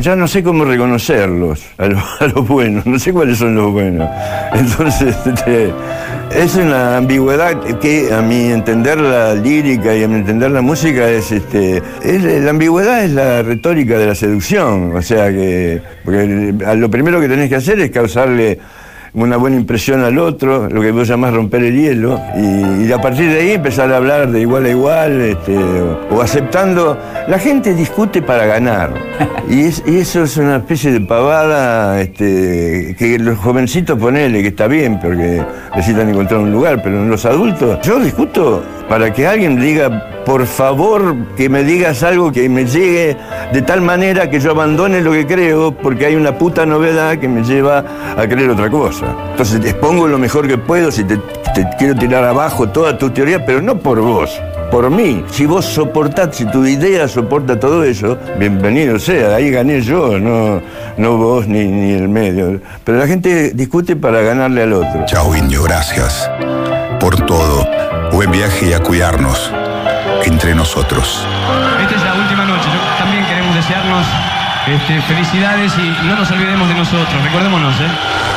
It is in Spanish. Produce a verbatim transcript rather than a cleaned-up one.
ya no sé cómo reconocerlos, a los, a los buenos, no sé cuáles son los buenos. Entonces, este, es una ambigüedad que a mi entender la lírica y a mi entender la música es, este, es la ambigüedad es la retórica de la seducción, o sea que, porque lo primero que tenés que hacer es causarle una buena impresión al otro, lo que vos llamás romper el hielo, y, y a partir de ahí empezar a hablar de igual a igual, este, o, o aceptando. La gente discute para ganar, y, es, y eso es una especie de pavada, este, que los jovencitos, ponele, que está bien, porque necesitan encontrar un lugar, pero en los adultos, yo discuto para que alguien diga, por favor, que me digas algo que me llegue de tal manera que yo abandone lo que creo, porque hay una puta novedad que me lleva a creer otra cosa. Entonces te expongo lo mejor que puedo, si te, te quiero tirar abajo toda tu teoría, pero no por vos, por mí. Si vos soportás, si tu idea soporta todo eso, bienvenido sea, ahí gané yo, no, no vos ni, ni el medio. Pero la gente discute para ganarle al otro. Chao, Indio, gracias por todo. Buen viaje y a cuidarnos entre nosotros. Esta es la última noche. Yo también queremos desearnos este, felicidades y no nos olvidemos de nosotros. Recordémonos, ¿eh?